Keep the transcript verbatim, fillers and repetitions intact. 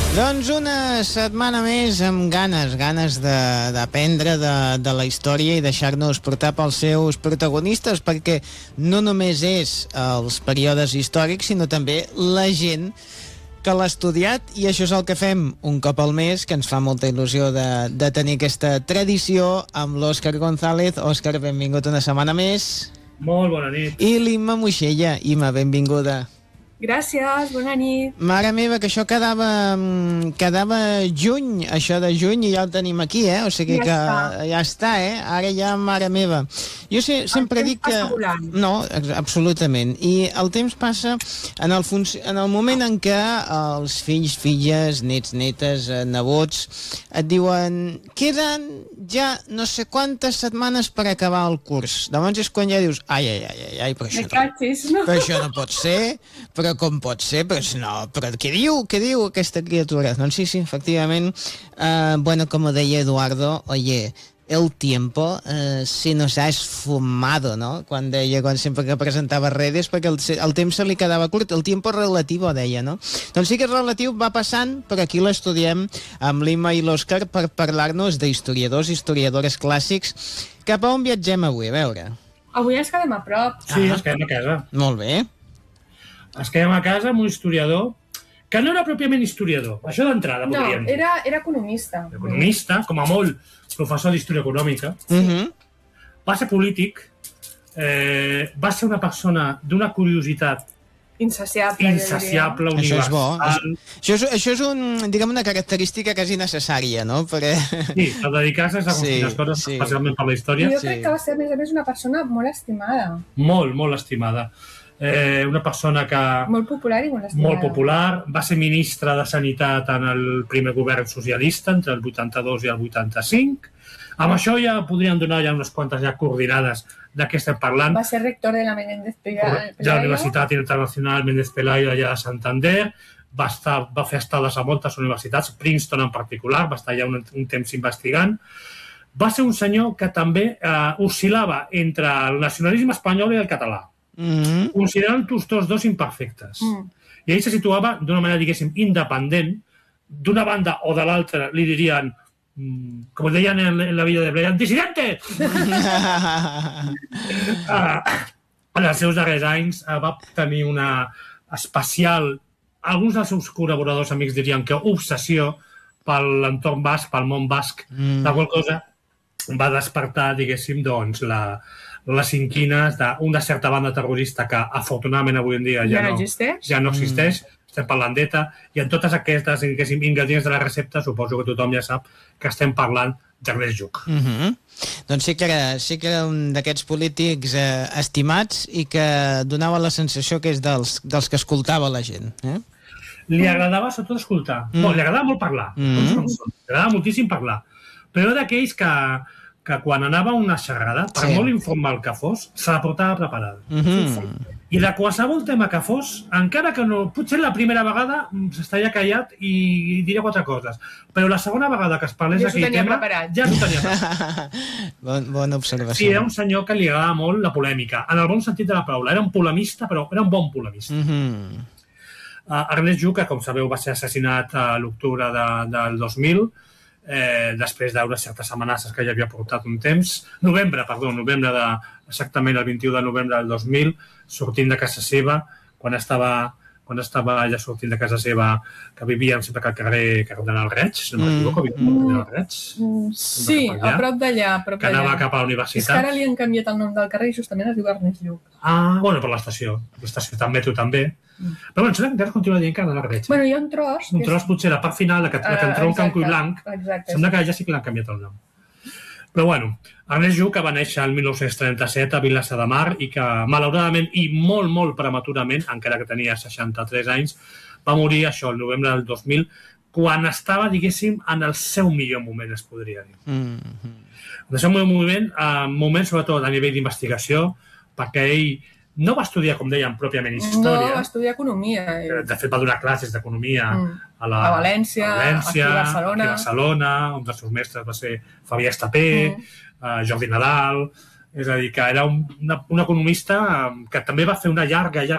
Doncs una setmana més amb ganes, ganes d'aprendre de, de, de la història i deixar-nos portar pels seus protagonistes, perquè no només és els períodes històrics, sinó també la gent que l'ha estudiat, i això és el que fem un cop al mes, que ens fa molta il·lusió de, de tenir aquesta tradició amb l'Òscar González. Òscar, benvingut una setmana més. Molt bona nit. I l'Imma Moixella. Imma, benvinguda. Gràcies, bona nit. Mare meva, que això quedava, quedava juny, això de juny, i ja el tenim aquí, eh? O sigui ja que està. ja està, eh? Ara ja, mare meva. Jo sé, sempre dic que... No, absolutament. I el temps passa en el, func... en el moment en què els fills, filles, nets, netes, nebots, et diuen queden ja no sé quantes setmanes per acabar el curs. Llavors és quan ja dius, ai, ai, ai, ai, ai però, això no, catxis, no? però això no pot ser, però com pot ser, però no, però què diu, què diu aquesta criatura? Doncs sí, sí, efectivament, eh, bueno, como deia Eduardo, oye, el tiempo eh, se nos ha esfumado, ¿no? Quan deia, quan sempre que presentava redes, perquè el, el temps se li quedava curt, el tiempo relativo, deia, no? Doncs sí que és relatiu, va passant, però aquí l'estudiem amb l'Imma i l'Òscar per parlar-nos d'historiadors, historiadores clàssics. Cap a on viatgem avui? A veure. Avui ens quedem a prop. Sí, Ah. ens quedem a casa. Molt bé. Ens quedem a casa amb un historiador que no era pròpiament historiador. Això d'entrada, No, podríem dir. era, era economista. Economista, com a molt professor d'història econòmica. Uh -huh. Va ser polític, eh, va ser una persona d'una curiositat Insaciable. insaciable, Això és bo. universal. Això és, això és un, diguem, una característica quasi necessària, no? Perquè... Sí, el dedicar-se a Sí, les coses, sí. especialment per la I història, jo Sí. crec que va ser, a més a més, una persona molt estimada. molt, molt estimada. Eh, una persona que... Molt popular i molt estimada. molt popular, va ser ministre de Sanitat en el primer govern socialista entre el vuitanta-dos i el vuitanta-cinc. Amb això ja podríem donar ja unes quantes ja coordinades de què estem parlant. Va ser rector de la Menéndez Pelayo. De la Universitat Internacional Méndez Pelayo allà a Santander, va, estar, va fer estades a moltes universitats, Princeton en particular, va estar allà un, un temps investigant. Va ser un senyor que també eh, oscil·lava entre el nacionalisme espanyol i el català, Mm -hmm. considerant tots tots dos imperfectes. Mm. I ell se situava d'una manera, diguéssim, independent. D'una banda o de l'altra li dirien, mm, com deien en, en la vida de Brian, dissidente! uh, en els seus darrers anys uh, va tenir una especial, alguns dels seus col·laboradors amics dirien que obsessió per l'entorn basc, pel món basc, Mm. la qual cosa va despertar, diguéssim, doncs, la, les inquines d'una certa banda terrorista que, afortunadament, avui en dia ja, Ja no no, existeix? ja no existeix, mm. estem parlant d'ETA, i en totes aquestes diguéssim, ingredients de la recepta, suposo que tothom ja sap que estem parlant d'Ernest Lluch. Mm -hmm. Doncs sí que era, sí que era un d'aquests polítics eh, estimats i que donava la sensació que és dels, dels que escoltava la gent. Eh? Li agradava sobretot escoltar. Mm. No, li agradava molt parlar. Mm. Tots com són. Li agradava moltíssim parlar. Però era d'aquells que, que quan anava a una xerrada, per Sí. molt informal que fos, se la portava preparada. Mm -hmm. Sí, sí. I de qualsevol tema que fos, encara que no... Potser la primera vegada s'estaria callat i diria quatre coses. Però la segona vegada que es parlés Ja s'ho d'aquell tenia tema... preparat. Ja s'ho tenia preparat. bon, bona observació. Sí, era un senyor que li agradava molt la polèmica, en el bon sentit de la paraula. Era un polemista, però era un bon polemista. Mm -hmm. Uh, Ernest Lluch, que com sabeu va ser assassinat a l'octubre de, del dos mil, eh, després d'unes certes amenaces que ja havia portat un temps, novembre, perdó, novembre de, exactament el vint-i-u de novembre del dos mil, sortint de casa seva, quan estava, quan estava ja sortint de casa seva, que vivia sempre al carrer Cardenal Reig, si no m'equivoco, vivia al Cardenal Reig. Mm, sí, a prop d'allà, a prop que anava d'allà. cap a la És que universitat. ara li han canviat el nom del carrer i justament es diu Ernest Lluch. Ah, bueno, per l'estació. L'estació del metro també. Mm. Però bueno, sembla que encara continua dient Cardenal Reig. Bueno, hi ha un tros... Un que tros és- potser la part final, la que, la que Ah, entronca amb exacte, Cuilanc, Exacte. sembla que ja sí que l'han canviat el nom. Però bueno, Ernest Lluch, que va néixer el mil nou-cents trenta-set a Vilassar de Mar i que, malauradament i molt, molt prematurament, encara que tenia seixanta-tres anys, va morir això el novembre del dos mil, quan estava, diguéssim, en el seu millor moment, es podria dir. Mm -hmm. En el seu millor moment, eh, moment sobretot a nivell d'investigació, perquè ell no va estudiar, com dèiem, pròpiament història. No, va estudiar economia. eh. De fet, va donar classes d'economia Mm. a, la, A València, a València, aquí a Barcelona. aquí a Barcelona. Un dels seus mestres va ser Fabià Estapé, Mm. uh, Jordi Nadal. És a dir, que era un, una, un economista que també va fer una llarga, llarga